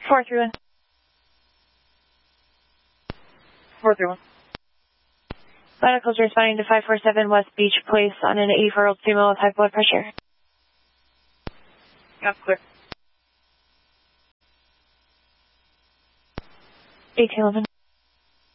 431. 431. Medicals responding to 547 West Beach Place on an 84-year-old female with high blood pressure. That's clear. 1811.